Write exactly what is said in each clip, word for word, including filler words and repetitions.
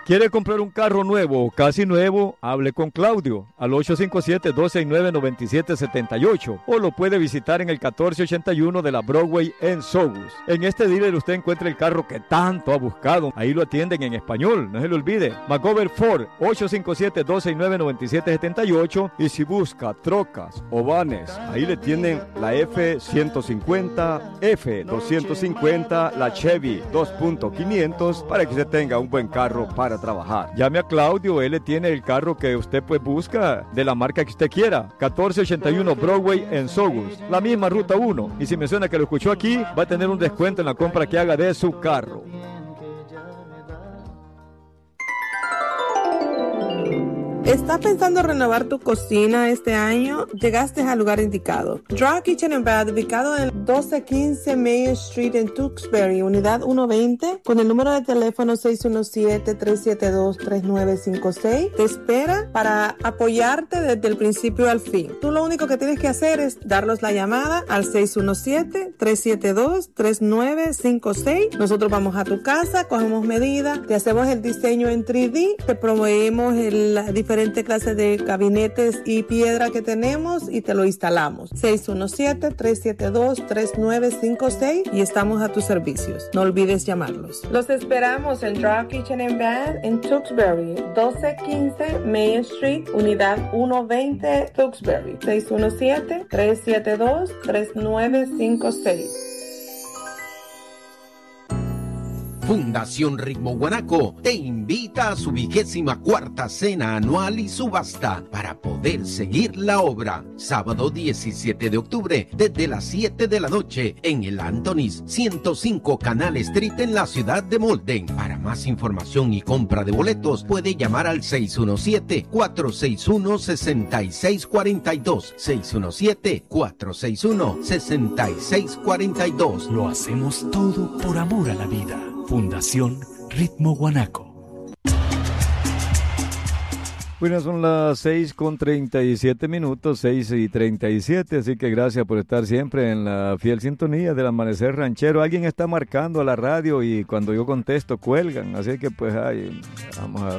¿Quiere comprar un carro nuevo o casi nuevo? Hable con Claudio al ocho cinco siete, dos seis nueve, nueve siete siete ocho o lo puede visitar en el catorce ochenta y uno de la Broadway en Saugus. En este dealer usted encuentra el carro que tanto ha buscado. Ahí lo atienden en español, no se le olvide. McGovern Ford, ocho cinco siete, dos seis nueve, nueve siete siete ocho. Y si busca trocas o vanes, ahí le tienen la F ciento cincuenta, F doscientos cincuenta, la Chevy dos punto quinientos para que se tenga un buen carro para trabajar. Llame a Claudio, él le tiene el carro que usted pues busca de la marca que usted quiera. catorce ochenta y uno Broadway en Saugus, la misma ruta uno. Y si menciona que lo escuchó aquí, va a tener un descuento en la compra que haga de su carro. ¿Estás pensando renovar tu cocina este año? Llegaste al lugar indicado. Draw Kitchen and Bath, ubicado en doce quince Main Street en Tewksbury, unidad ciento veinte, con el número de teléfono seis uno siete, tres siete dos, tres nueve cinco seis. Te espera para apoyarte desde el principio al fin. Tú lo único que tienes que hacer es darnos la llamada al seis uno siete, tres siete dos, tres nueve cinco seis. Nosotros vamos a tu casa, cogemos medidas, te hacemos el diseño en tres D, te proveemos el diferente diferentes clases de gabinetes y piedra que tenemos y te lo instalamos. seis uno siete, tres siete dos, tres nueve cinco seis y estamos a tus servicios. No olvides llamarlos. Los esperamos en Draw Kitchen and Bath en Tewksbury, doce quince Main Street, unidad ciento veinte, Tewksbury. seis uno siete, tres siete dos, tres nueve cinco seis. Fundación Ritmo Guanaco te invita a su vigésima cuarta cena anual y subasta para poder seguir la obra. Sábado diecisiete de octubre desde las siete de la noche en el Anthony's ciento cinco Canal Street en la ciudad de Malden. Para más información y compra de boletos puede llamar al seis uno siete, cuatro seis uno, seis seis cuatro dos, seis uno siete, cuatro seis uno, seis seis cuatro dos. Lo hacemos todo por amor a la vida. Fundación Ritmo Guanaco. Bueno, son las seis con treinta y siete minutos, seis y treinta y siete, así que gracias por estar siempre en la fiel sintonía del Amanecer Ranchero. Alguien está marcando a la radio y cuando yo contesto cuelgan, así que pues ay, vamos a...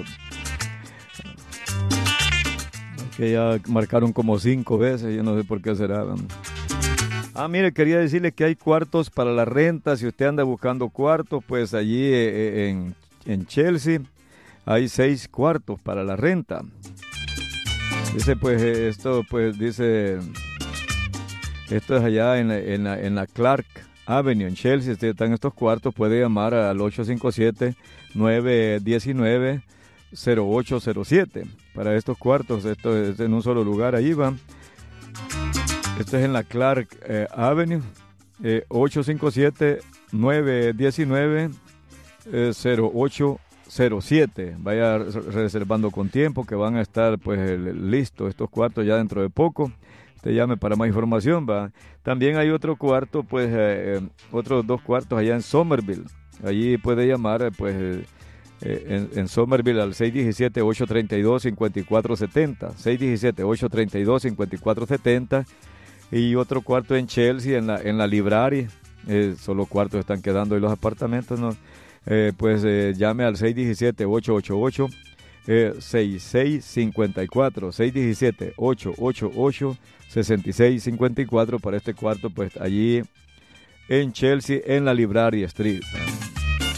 que ya marcaron como cinco veces, yo no sé por qué será. Ah, mire, quería decirle que hay cuartos para la renta. Si usted anda buscando cuartos, pues allí eh, en, en Chelsea hay seis cuartos para la renta. Dice, pues, esto, pues, dice, esto es allá en la, en la, en la Clark Avenue, en Chelsea. Si están estos cuartos, puede llamar al ocho cinco siete, nueve uno nueve, cero ocho cero siete. Para estos cuartos, esto es en un solo lugar, ahí van. Esto es en la Clark eh, Avenue, eh, ocho cinco siete, nueve uno nueve, cero ocho cero siete. Vaya reservando con tiempo que van a estar pues listos estos cuartos ya dentro de poco. Te llame para más información, va. También hay otro cuarto, pues eh, otros dos cuartos allá en Somerville. Allí puede llamar pues eh, en, en Somerville al seis uno siete, ocho tres dos, cinco cuatro siete cero, seis uno siete, ocho tres dos, cinco cuatro siete cero. Y otro cuarto en Chelsea, en la, en la Library, eh, solo cuartos están quedando y los apartamentos, ¿no? Eh, pues eh, llame al seis uno siete, ocho ocho ocho, seis seis cinco cuatro, seis uno siete, ocho ocho ocho, seis seis cinco cuatro para este cuarto, pues allí en Chelsea, en la Library Street, ¿no?